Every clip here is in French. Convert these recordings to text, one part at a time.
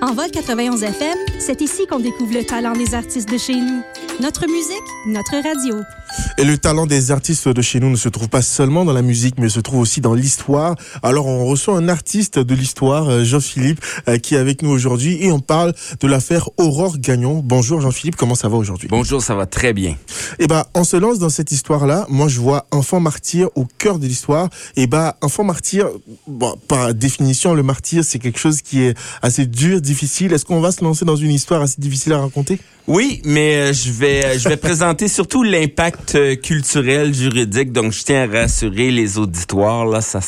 En Vol 91 FM, c'est ici qu'on découvre le talent des artistes de chez nous. Notre musique, notre radio. Et le talent des artistes de chez nous ne se trouve pas seulement dans la musique, mais se trouve aussi dans l'histoire. Alors on reçoit un artiste de l'histoire, Jean-Philippe, qui est avec nous aujourd'hui, et on parle de l'affaire Aurore Gagnon. Bonjour Jean-Philippe, comment ça va aujourd'hui? Bonjour, ça va très bien. Eh ben, on se lance dans cette histoire-là. Moi, je vois enfant martyr au cœur de l'histoire. Eh ben, enfant martyr, bon, par définition, le martyr, c'est quelque chose qui est assez dur, difficile. Est-ce qu'on va se lancer dans une histoire assez difficile à raconter? Oui, mais je vais présenter surtout l'impact culturel, juridique. Donc, je tiens à rassurer les auditoires. Là, ça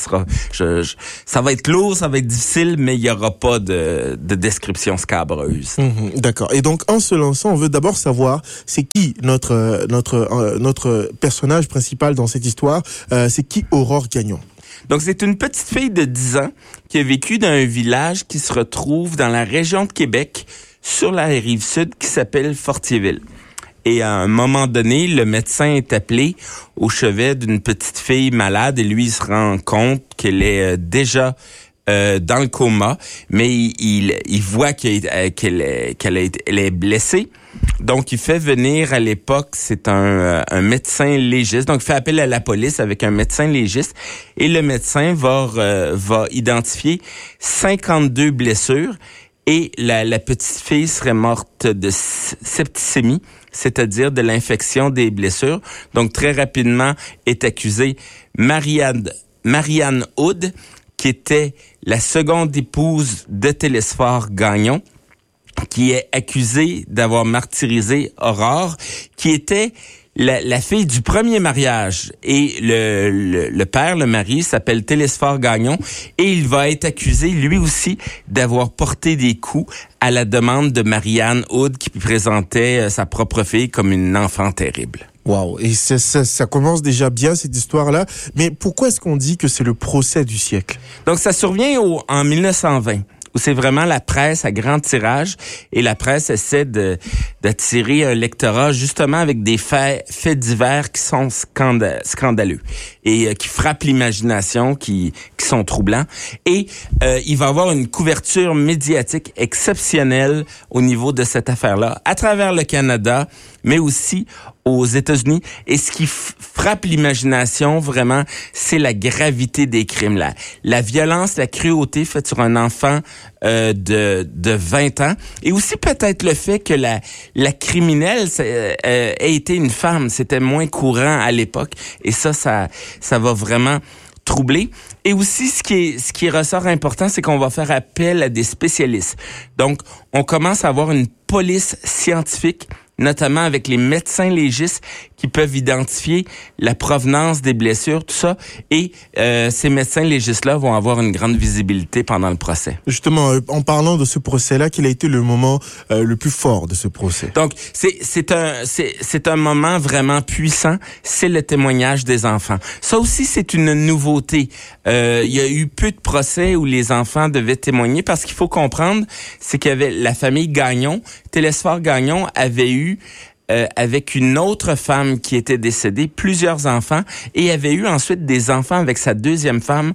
va être lourd, ça va être difficile, mais il y aura pas de description scabreuse. D'accord. Et donc, en se lançant, on veut d'abord savoir c'est qui notre personnage principal dans cette histoire. C'est qui Aurore Gagnon? Donc, c'est une petite fille de 10 ans qui a vécu dans un village qui se retrouve dans la région de Québec, sur la rive sud, qui s'appelle Fortierville. Et à un moment donné, le médecin est appelé au chevet d'une petite fille malade et lui, il se rend compte qu'elle est déjà dans le coma, mais il voit qu'elle est blessée. Donc, il fait venir à l'époque, c'est un médecin légiste. Donc, il fait appel à la police avec un médecin légiste. Et le médecin va identifier 52 blessures. Et la petite fille serait morte de septicémie, c'est-à-dire de l'infection des blessures. Donc, très rapidement, est accusée Marianne Hood, qui était la seconde épouse de Télésphore Gagnon, qui est accusée d'avoir martyrisé Aurore, qui était la fille du premier mariage. Et le père, le mari, s'appelle Télésphore Gagnon, et il va être accusé, lui aussi, d'avoir porté des coups à la demande de Marianne Hood, qui présentait sa propre fille comme une enfant terrible. Wow, et ça commence déjà bien cette histoire-là. Mais pourquoi est-ce qu'on dit que c'est le procès du siècle? Donc ça survient en 1920. Où c'est vraiment la presse à grand tirage, et la presse essaie d'attirer un lectorat justement avec des faits divers qui sont scandaleux et qui frappent l'imagination, qui sont troublants. Et il va y avoir une couverture médiatique exceptionnelle au niveau de cette affaire-là, à travers le Canada, mais aussi aux États-Unis. Et ce qui frappe l'imagination, vraiment, c'est la gravité des crimes. La violence, la cruauté faite sur un enfant de 20 ans. Et aussi peut-être le fait que la criminelle ait été une femme. C'était moins courant à l'époque. Et ça va vraiment troubler. Et aussi, ce qui ressort important, c'est qu'on va faire appel à des spécialistes. Donc, on commence à avoir une police scientifique, notamment avec les médecins légistes qui peuvent identifier la provenance des blessures, tout ça. Et ces médecins légistes-là vont avoir une grande visibilité pendant le procès. Justement, en parlant de ce procès-là, quel a été le moment le plus fort de ce procès? Donc, c'est un moment vraiment puissant. C'est le témoignage des enfants. Ça aussi, c'est une nouveauté. Il y a eu peu de procès où les enfants devaient témoigner parce qu'il faut comprendre, c'est qu'il y avait la famille Gagnon. Télésphore Gagnon avait eu avec une autre femme qui était décédée, plusieurs enfants, et avait eu ensuite des enfants avec sa deuxième femme,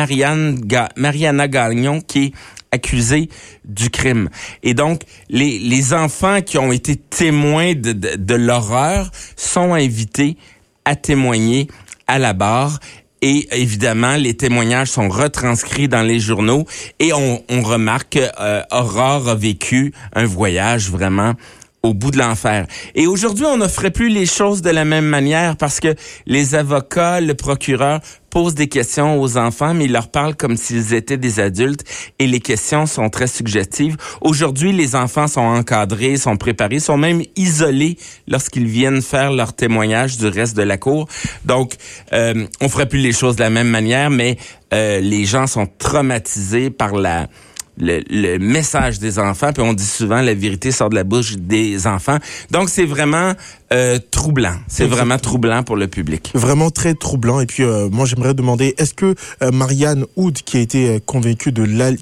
Mariana Gagnon, qui est accusée du crime. Et donc, les enfants qui ont été témoins de l'horreur sont invités à témoigner à la barre. Et évidemment, les témoignages sont retranscrits dans les journaux et on remarque qu'Aurore a vécu un voyage vraiment au bout de l'enfer. Et aujourd'hui, on ne ferait plus les choses de la même manière parce que les avocats, le procureur posent des questions aux enfants, mais ils leur parlent comme s'ils étaient des adultes et les questions sont très suggestives. Aujourd'hui, les enfants sont encadrés, sont préparés, sont même isolés lorsqu'ils viennent faire leur témoignage du reste de la cour. Donc, on ferait plus les choses de la même manière, mais les gens sont traumatisés par le message des enfants, puis on dit souvent la vérité sort de la bouche des enfants. Donc c'est vraiment troublant. C'est vraiment troublant pour le public. Vraiment très troublant. Et puis moi j'aimerais demander, est-ce que Marianne Hood qui a été convaincue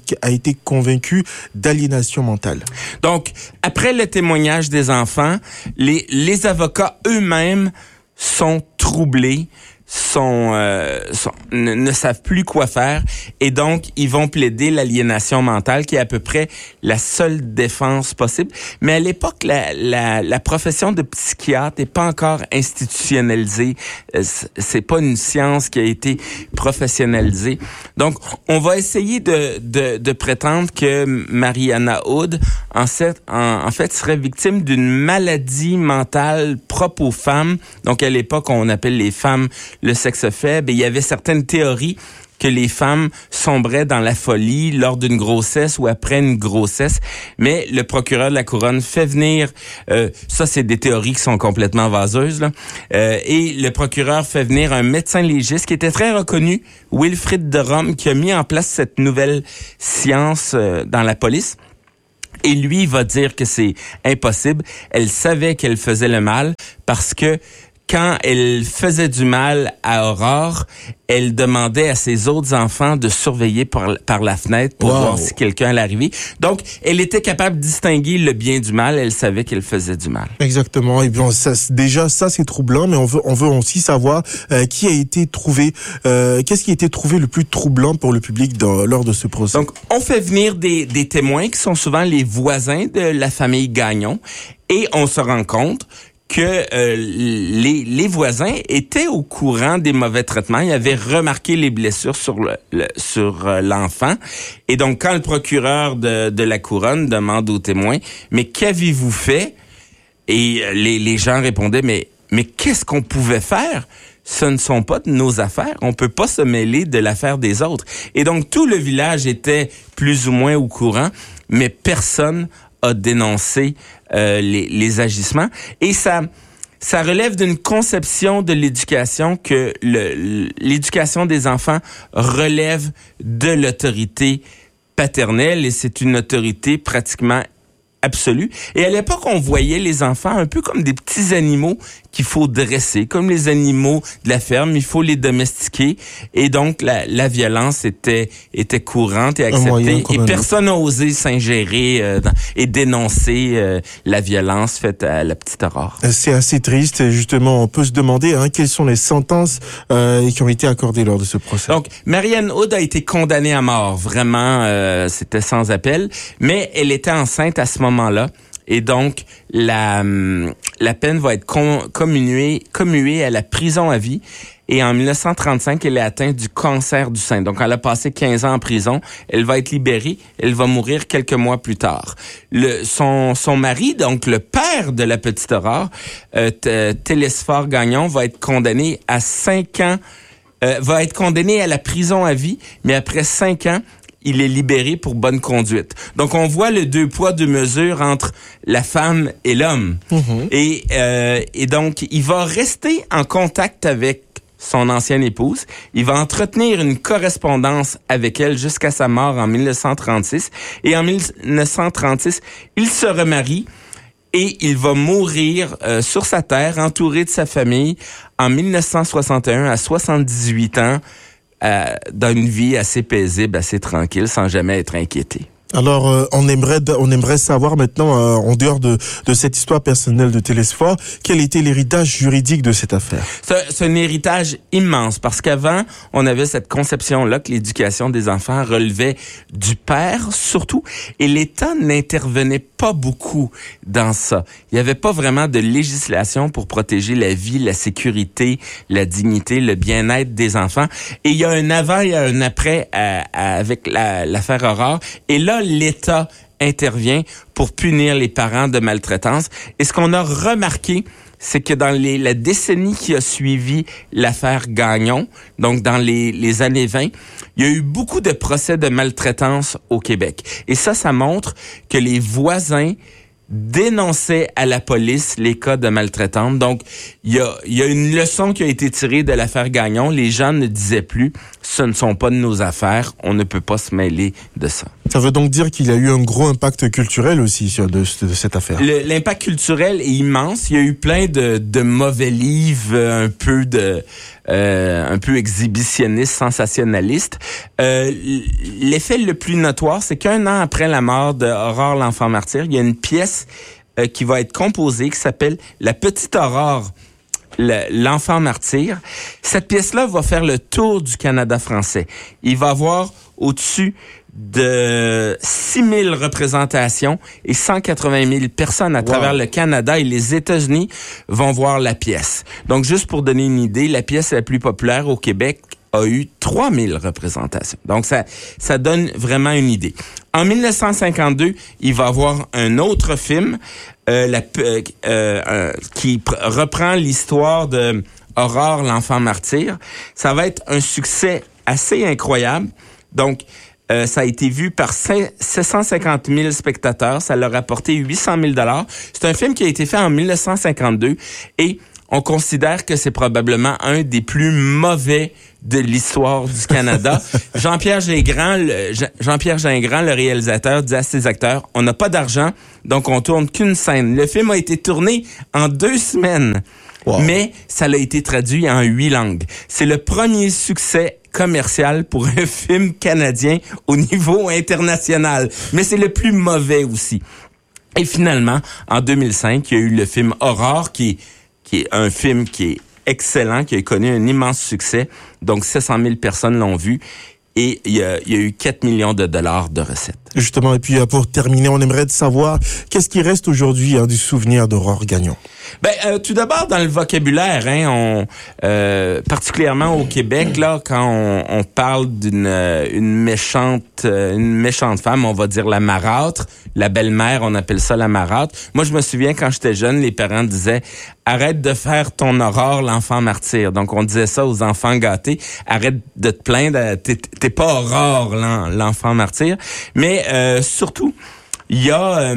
d'aliénation mentale? Donc après le témoignage des enfants, les avocats eux-mêmes sont troublés, ne savent plus quoi faire et donc ils vont plaider l'aliénation mentale qui est à peu près la seule défense possible. Mais à l'époque, la profession de psychiatre n'est pas encore institutionnalisée. C'est pas une science qui a été professionnalisée. Donc, on va essayer de prétendre que Mariana Hood, en fait, serait victime d'une maladie mentale propre aux femmes. Donc, à l'époque, on appelle les femmes le sexe faible, et il y avait certaines théories que les femmes sombraient dans la folie lors d'une grossesse ou après une grossesse. Mais le procureur de la Couronne fait venir, ça c'est des théories qui sont complètement vaseuses, là, et le procureur fait venir un médecin légiste qui était très reconnu, Wilfrid de Rome, qui a mis en place cette nouvelle science dans la police. Et lui va dire que c'est impossible. Elle savait qu'elle faisait le mal parce que quand elle faisait du mal à Aurore, elle demandait à ses autres enfants de surveiller par la fenêtre pour voir si quelqu'un allait arriver. Donc, elle était capable de distinguer le bien du mal. Elle savait qu'elle faisait du mal. Exactement. Et bien, déjà, ça, c'est troublant, mais on veut aussi savoir qui a été trouvé, qu'est-ce qui a été trouvé le plus troublant pour le public lors de ce procès. Donc, on fait venir des témoins qui sont souvent les voisins de la famille Gagnon et on se rend compte que les voisins étaient au courant des mauvais traitements. Ils avaient remarqué les blessures sur l'enfant. Et donc, quand le procureur de la Couronne demande aux témoins, « Mais qu'avez-vous fait? » Et les gens répondaient, « Mais qu'est-ce qu'on pouvait faire? Ce ne sont pas de nos affaires. On peut pas se mêler de l'affaire des autres. » Et donc, tout le village était plus ou moins au courant, mais personne a dénoncé les agissements. Et ça relève d'une conception de l'éducation que l'éducation des enfants relève de l'autorité paternelle et c'est une autorité pratiquement absolue. Et à l'époque, on voyait les enfants un peu comme des petits animaux qu'il faut dresser, comme les animaux de la ferme, il faut les domestiquer. Et donc, la violence était courante et acceptée. Et personne n'a osé s'ingérer et dénoncer la violence faite à la petite Aurore. C'est assez triste. Et justement, on peut se demander quelles sont les sentences qui ont été accordées lors de ce procès. Donc, Marianne Hood a été condamnée à mort. Vraiment, c'était sans appel. Mais elle était enceinte à ce moment-là. Et donc, la peine va être commuée à la prison à vie. Et en 1935, elle est atteinte du cancer du sein. Donc, elle a passé 15 ans en prison. Elle va être libérée. Elle va mourir quelques mois plus tard. Son mari, donc le père de la petite Aurore, Télesphore Gagnon, va être condamné à 5 ans. Va être condamné à la prison à vie, mais après 5 ans, il est libéré pour bonne conduite. Donc, on voit le 2 poids, 2 mesures entre la femme et l'homme. Mm-hmm. Et donc, il va rester en contact avec son ancienne épouse. Il va entretenir une correspondance avec elle jusqu'à sa mort en 1936. Et en 1936, il se remarie et il va mourir sur sa terre, entouré de sa famille, en 1961 à 78 ans, dans une vie assez paisible, assez tranquille, sans jamais être inquiété. Alors, on aimerait savoir maintenant, en dehors de cette histoire personnelle de Télesphore, quel était l'héritage juridique de cette affaire? C'est un héritage immense, parce qu'avant, on avait cette conception-là que l'éducation des enfants relevait du père, surtout, et l'État n'intervenait pas beaucoup dans ça. Il n'y avait pas vraiment de législation pour protéger la vie, la sécurité, la dignité, le bien-être des enfants. Et il y a un avant et un après avec l'affaire Aurore. Et là, l'État intervient pour punir les parents de maltraitance. Et ce qu'on a remarqué, c'est que dans la décennie qui a suivi l'affaire Gagnon, donc dans les années 20, il y a eu beaucoup de procès de maltraitance au Québec. Et ça montre que les voisins dénonçaient à la police les cas de maltraitance. Donc, il y a une leçon qui a été tirée de l'affaire Gagnon. Les gens ne disaient plus « ce ne sont pas de nos affaires, on ne peut pas se mêler de ça ». Ça veut donc dire qu'il y a eu un gros impact culturel aussi de cette affaire. L'impact culturel est immense. Il y a eu plein de mauvais livres, un peu exhibitionnistes, sensationnalistes. L'effet le plus notoire, c'est qu'1 an après la mort d'Aurore l'enfant martyr, il y a une pièce qui va être composée qui s'appelle « La petite Aurore ». L'Enfant martyr. Cette pièce-là va faire le tour du Canada français. Il va avoir au-dessus de 6000 représentations et 180 000 personnes à travers le Canada et les États-Unis vont voir la pièce. Donc, juste pour donner une idée, la pièce la plus populaire au Québec a eu 3000 représentations. Donc, ça donne vraiment une idée. En 1952, il va y avoir un autre film qui reprend l'histoire de Aurore, l'Enfant martyr. Ça va être un succès assez incroyable. Donc, ça a été vu par 750 000 spectateurs. Ça leur a rapporté 800 000 $. C'est un film qui a été fait en 1952 et on considère que c'est probablement un des plus mauvais de l'histoire du Canada. Jean-Pierre Gingras, le réalisateur, dit à ses acteurs, on n'a pas d'argent, donc on tourne qu'une scène. Le film a été tourné en 2 semaines. Wow. Mais ça a été traduit en 8 langues. C'est le premier succès commercial pour un film canadien au niveau international. Mais c'est le plus mauvais aussi. Et finalement, en 2005, il y a eu le film Aurore, qui est un film qui est excellent, qui a connu un immense succès. Donc, 700 000 personnes l'ont vu. Et il y a eu 4 millions de dollars de recettes. Justement, et puis pour terminer, on aimerait savoir qu'est-ce qui reste aujourd'hui du souvenir d'Aurore Gagnon. Tout d'abord dans le vocabulaire, particulièrement au Québec, là, quand on parle d'une méchante femme, on va dire la marâtre, la belle-mère, on appelle ça la marâtre. Moi, je me souviens quand j'étais jeune, les parents disaient arrête de faire ton Aurore, l'enfant martyr. Donc on disait ça aux enfants gâtés, arrête de te plaindre, t'es pas Aurore, l'enfant martyr. Mais surtout, il y a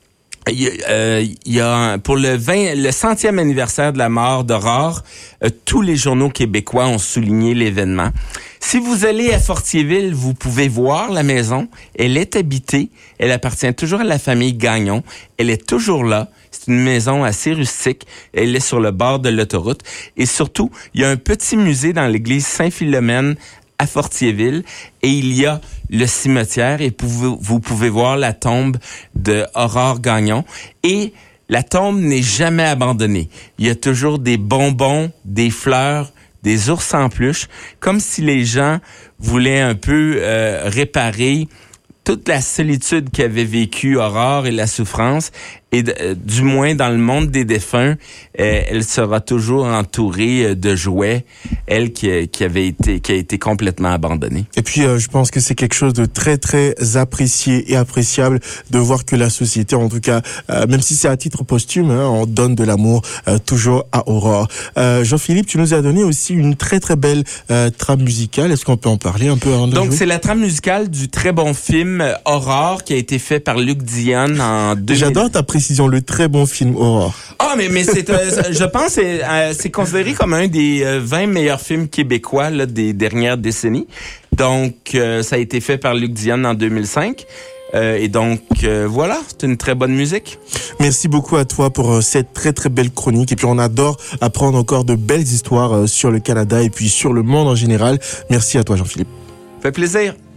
pour le 100e anniversaire de la mort d'Aurore, tous les journaux québécois ont souligné l'événement. Si vous allez à Fortierville, vous pouvez voir la maison. Elle est habitée. Elle appartient toujours à la famille Gagnon. Elle est toujours là. C'est une maison assez rustique. Elle est sur le bord de l'autoroute. Et surtout, il y a un petit musée dans l'église Saint-Philomène à Fortierville et il y a le cimetière et vous pouvez voir la tombe de Aurore Gagnon et la tombe n'est jamais abandonnée. Il y a toujours des bonbons, des fleurs, des ours en peluche, comme si les gens voulaient un peu réparer toute la solitude qu'avait vécue Aurore et la souffrance. Et du moins dans le monde des défunts, elle sera toujours entourée de jouets, elle qui a été complètement abandonnée. Et puis je pense que c'est quelque chose de très très apprécié et appréciable de voir que la société, en tout cas, même si c'est à titre posthume, on donne de l'amour toujours à Aurore. Jean-Philippe, tu nous as donné aussi une très très belle trame musicale. Est-ce qu'on peut en parler un peu avant de jouer? C'est la trame musicale du très bon film Aurore qui a été fait par Luc Dion en 2000. J'adore ta précision, le très bon film Aurore. Ah, mais c'est, je pense, c'est considéré comme un des 20 meilleurs films québécois là, des dernières décennies. Donc, ça a été fait par Luc Dion en 2005. Et donc, voilà, c'est une très bonne musique. Merci beaucoup à toi pour cette très très belle chronique. Et puis, on adore apprendre encore de belles histoires sur le Canada et puis sur le monde en général. Merci à toi, Jean-Philippe. Fait plaisir.